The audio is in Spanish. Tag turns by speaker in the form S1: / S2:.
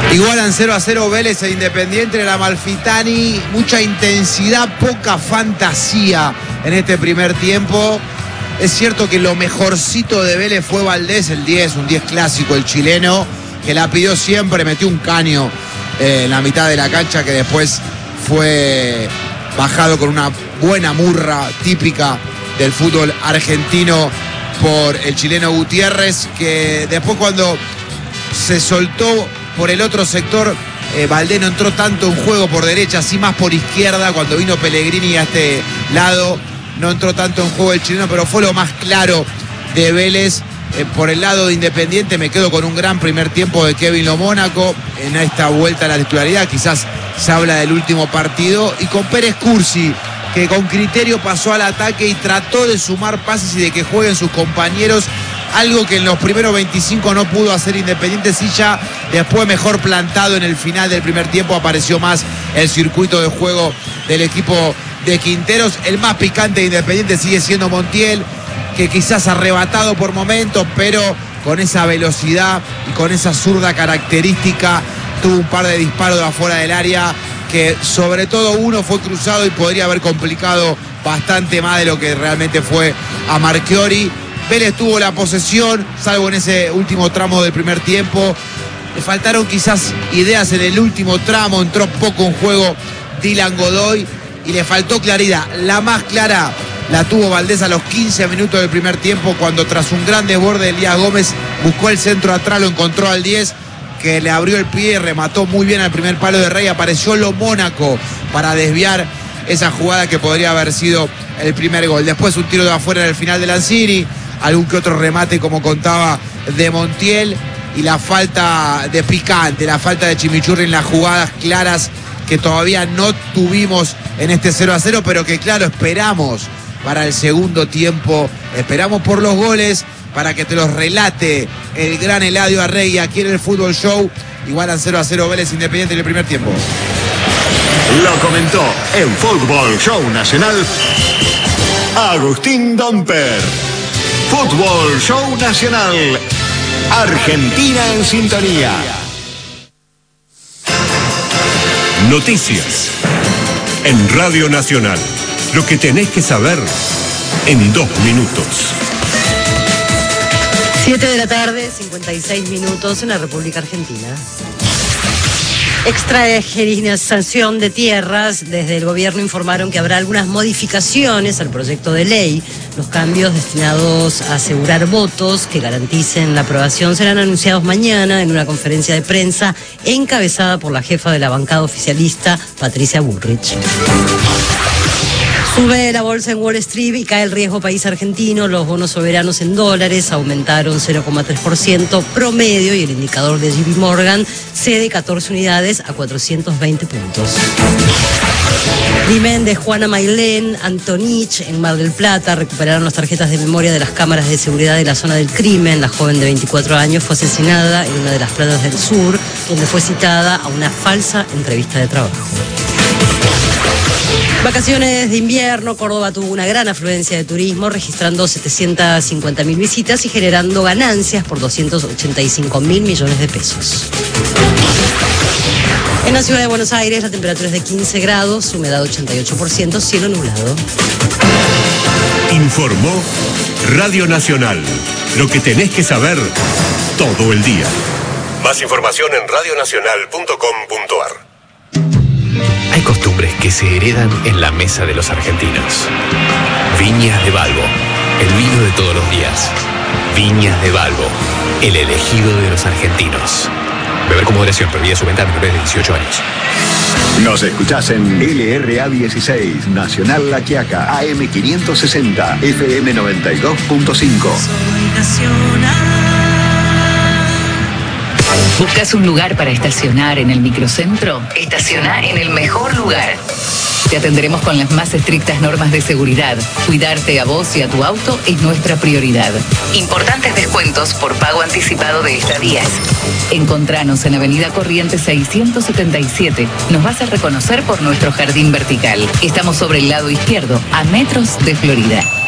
S1: Igualan 0-0 Vélez e Independiente en el Amalfitani. Mucha intensidad, poca fantasía en este primer tiempo. Es cierto que lo mejorcito de Vélez fue Valdés, el 10, un 10 clásico, el chileno, que la pidió siempre, metió un caño en la mitad de la cancha que después fue bajado con una buena murra típica del fútbol argentino por el chileno Gutiérrez, que después cuando se soltó por el otro sector, Valdés no entró tanto en juego por derecha, así más por izquierda. Cuando vino Pellegrini a este lado, no entró tanto en juego el chileno, pero fue lo más claro de Vélez. Por el lado de Independiente me quedo con un gran primer tiempo de Kevin Lo Mónaco en esta vuelta a la titularidad. Quizás se habla del último partido, y con Pérez Cursi, que con criterio pasó al ataque y trató de sumar pases y de que jueguen sus compañeros, algo que en los primeros 25 no pudo hacer Independiente. Sí, ya después mejor plantado en el final del primer tiempo apareció más el circuito de juego del equipo de Quinteros. El más picante de Independiente sigue siendo Montiel, que quizás arrebatado por momentos, pero con esa velocidad y con esa zurda característica, tuvo un par de disparos de afuera del área, que sobre todo uno fue cruzado y podría haber complicado bastante más de lo que realmente fue a Marchiori. Vélez tuvo la posesión, salvo en ese último tramo del primer tiempo. Le faltaron quizás ideas en el último tramo, entró poco en juego Dylan Godoy y le faltó claridad. La más clara la tuvo Valdés a los 15 minutos del primer tiempo, cuando tras un gran desborde de Elías Gómez buscó el centro atrás, lo encontró al 10, que le abrió el pie y remató muy bien al primer palo de Rey. Apareció Lo Mónaco para desviar esa jugada que podría haber sido el primer gol. Después un tiro de afuera en el final de Lanzini, algún que otro remate, como contaba, de Montiel, y la falta de picante, la falta de chimichurri en las jugadas claras que todavía no tuvimos en este 0-0, pero que claro, esperamos para el segundo tiempo, esperamos por los goles, para que te los relate el gran Eladio Arregui aquí en el Fútbol Show. Igualan 0-0 Vélez Independiente en el primer tiempo.
S2: Lo comentó en Fútbol Show Nacional Agustín Domper. Fútbol Show Nacional, Argentina en sintonía.
S3: Noticias en Radio Nacional. Lo que tenés que saber en 2 minutos.
S4: 7 de la tarde, 56 minutos en la República Argentina. Extranjerización de tierras. Desde el gobierno informaron que habrá algunas modificaciones al proyecto de ley. Los cambios destinados a asegurar votos que garanticen la aprobación serán anunciados mañana en una conferencia de prensa encabezada por la jefa de la bancada oficialista, Patricia Bullrich. Sube la bolsa en Wall Street y cae el riesgo país argentino. Los bonos soberanos en dólares aumentaron 0,3% promedio y el indicador de JP Morgan cede 14 unidades a 420 puntos. Crimen de Juana Mailén Antonich en Mar del Plata. Recuperaron las tarjetas de memoria de las cámaras de seguridad de la zona del crimen. La joven de 24 años fue asesinada en una de las playas del sur, donde fue citada a una falsa entrevista de trabajo. Vacaciones de invierno. Córdoba tuvo una gran afluencia de turismo, registrando 750.000 visitas y generando ganancias por 285.000 millones de pesos. En la ciudad de Buenos Aires la temperatura es de 15 grados, humedad 88%, cielo nublado.
S3: Informó Radio Nacional. Lo que tenés que saber todo el día. Más información en radionacional.com.ar.
S5: Hay costumbres que se heredan en la mesa de los argentinos. Viñas de Balbo, el vino de todos los días. Viñas de Balbo, el elegido de los argentinos. Beber con moderación, prohibida su venta a menores de 18 años.
S2: Nos escuchás en LRA 16, Nacional La Quiaca, AM 560, FM 92.5.
S6: Soy nacional.
S7: ¿Buscas un lugar para estacionar en el microcentro? Estaciona en el mejor lugar. Te atenderemos con las más estrictas normas de seguridad. Cuidarte a vos y a tu auto es nuestra prioridad. Importantes descuentos por pago anticipado de estadías. Encontranos en Avenida Corrientes 677. Nos vas a reconocer por nuestro jardín vertical. Estamos sobre el lado izquierdo, a metros de Florida.